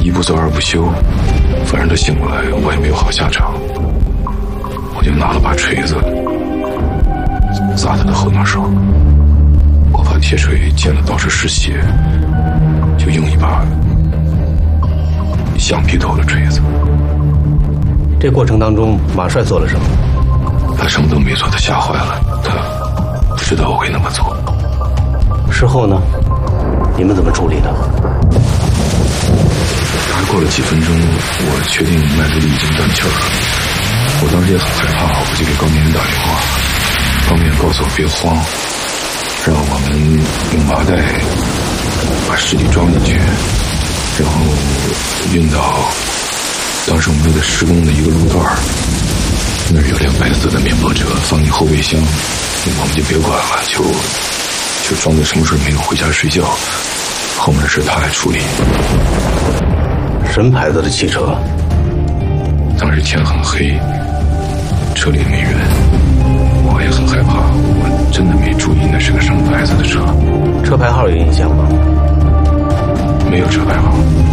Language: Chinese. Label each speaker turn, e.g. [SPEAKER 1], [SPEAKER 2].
[SPEAKER 1] 一不做二不休，反正他醒过来，我也没有好下场。我就拿了把锤子砸他的后脑勺，我怕铁锤溅了到处是血，就用一把橡皮头的锤子。
[SPEAKER 2] 这过程当中，马帅做了什么？
[SPEAKER 1] 他什么都没做，他吓坏了，他不知道我会那么做。
[SPEAKER 2] 事后呢，你们怎么处理的？
[SPEAKER 1] 大概过了几分钟，我确定麦子里已经断气儿了。我当时也很害怕，我就给高明打电话，高明告诉我别慌，让我们用麻袋把尸体装进去，然后运到当时我们正在施工的一个路段，那儿有辆白色的面包车，放进后备箱，我们就别管了，就装作什么事没有，回家睡觉。后面的事他来处理。
[SPEAKER 2] 什么牌子的汽车？
[SPEAKER 1] 当时天很黑，车里没人，我也很害怕，我真的没注意那是个什么牌子的车。
[SPEAKER 2] 车牌号有印象吗？
[SPEAKER 1] 没有车牌号。